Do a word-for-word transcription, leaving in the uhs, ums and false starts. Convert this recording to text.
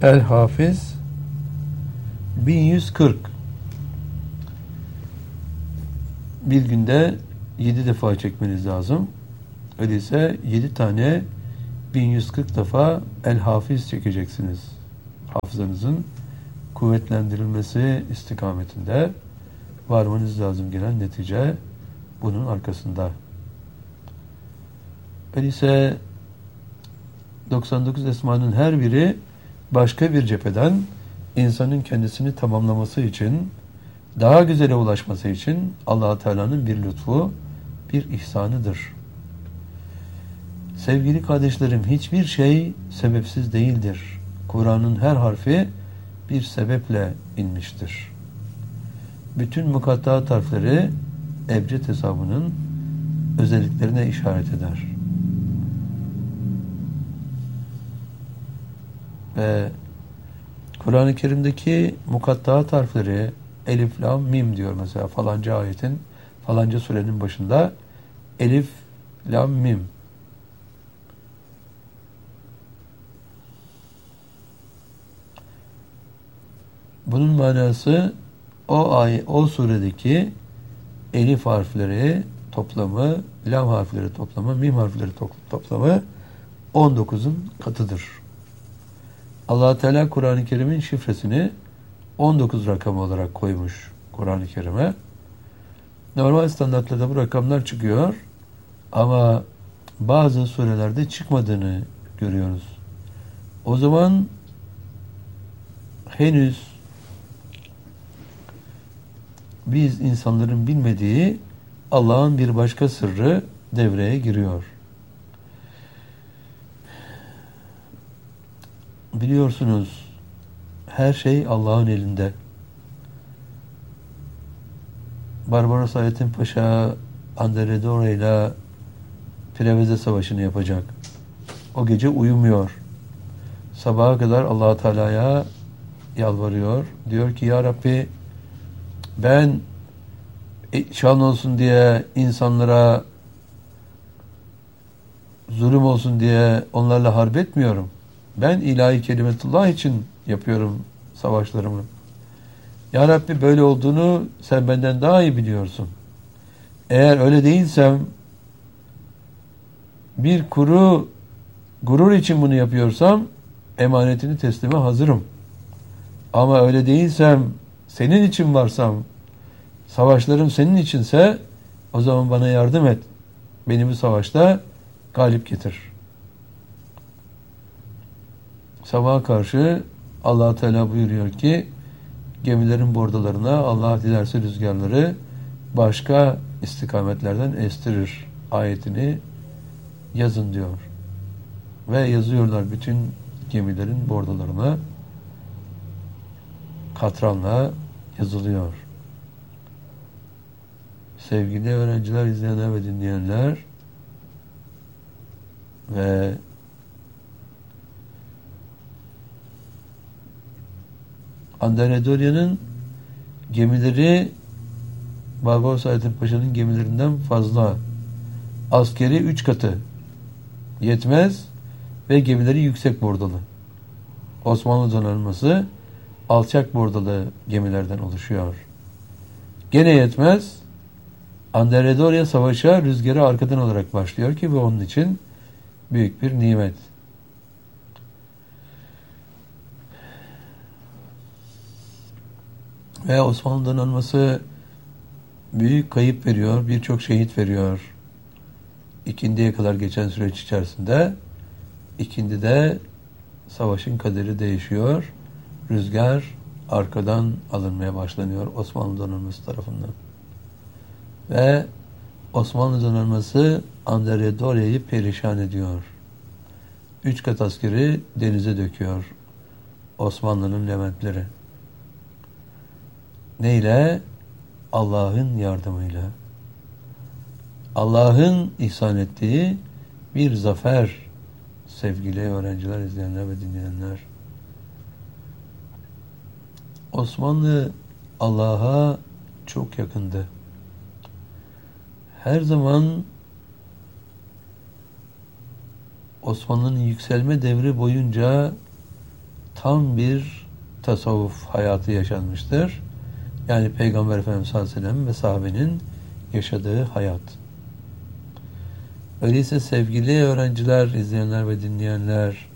El-Hafiz bin yüz kırk. Bir günde yedi defa çekmeniz lazım. Öyleyse yedi tane bin yüz kırk defa El-Hafiz çekeceksiniz. Hafızanızın kuvvetlendirilmesi istikametinde varmanız lazım gelen netice bunun arkasında. Öyleyse doksan dokuz esmanın her biri başka bir cepheden insanın kendisini tamamlaması için, daha güzele ulaşması için Allah-u Teala'nın bir lütfu, bir ihsanıdır. Sevgili kardeşlerim, hiçbir şey sebepsiz değildir. Kur'an'ın her harfi bir sebeple inmiştir. Bütün mukatta harfleri ebced hesabının özelliklerine işaret eder. Ve Kur'an-ı Kerim'deki mukattaat harfleri elif, lam, mim diyor mesela falanca ayetin, falanca surenin başında elif, lam, mim. Bunun manası o ay, o suredeki elif harfleri toplamı, lam harfleri toplamı, mim harfleri toplamı on dokuzun katıdır. Allah Teala Kur'an-ı Kerim'in şifresini on dokuz rakamı olarak koymuş Kur'an-ı Kerim'e. Normal standartlarda bu rakamlar çıkıyor ama bazı surelerde çıkmadığını görüyoruz. O zaman henüz biz insanların bilmediği Allah'ın bir başka sırrı devreye giriyor. Biliyorsunuz her şey Allah'ın elinde. Barbaros Hayrettin Paşa Anderedora ile Preveze Savaşı'nı yapacak. O gece uyumuyor. Sabaha kadar Allah-u Teala'ya yalvarıyor. Diyor ki ya Rabbi, ben şan olsun diye insanlara zulüm olsun diye onlarla harp etmiyorum. Ben ilahi kelimetullah için yapıyorum savaşlarımı. Ya Rabbi, böyle olduğunu sen benden daha iyi biliyorsun. Eğer öyle değilsem, bir kuru gurur için bunu yapıyorsam emanetini teslime hazırım. Ama öyle değilsem, senin için varsam, savaşlarım senin içinse o zaman bana yardım et. Beni bu savaşta galip getir. Sabaha karşı Allah Teala buyuruyor ki gemilerin bordalarına Allah dilerse rüzgarları başka istikametlerden estirir ayetini yazın diyor. Ve yazıyorlar bütün gemilerin bordalarına, katranla yazılıyor. Sevgili öğrenciler, izleyenler ve dinleyenler ve Anderedoria'nın gemileri Barbaros Hayrettin Paşa'nın gemilerinden fazla. Askeri üç katı yetmez ve gemileri yüksek bordalı. Osmanlı donanması alçak bordalı gemilerden oluşuyor. Gene yetmez. Anderedoria savaşa rüzgarı arkadan olarak başlıyor ki bu onun için büyük bir nimet. Ve Osmanlı donanması büyük kayıp veriyor, birçok şehit veriyor. İkindiye kadar geçen süreç içerisinde ikindide savaşın kaderi değişiyor. Rüzgar arkadan alınmaya başlanıyor Osmanlı donanması tarafından. Ve Osmanlı donanması Anderedoria'yı perişan ediyor. Üç kat askeri denize döküyor Osmanlı'nın Leventleri. Neyle? Allah'ın yardımıyla. Allah'ın ihsan ettiği bir zafer sevgili öğrenciler, izleyenler ve dinleyenler. Osmanlı Allah'a çok yakındı. Her zaman Osmanlı'nın yükselme devri boyunca tam bir tasavvuf hayatı yaşanmıştır. Yani Peygamber Efendimiz sallallahu aleyhi ve sellem ve sahabenin yaşadığı hayat. Öyleyse sevgili öğrenciler, izleyenler ve dinleyenler,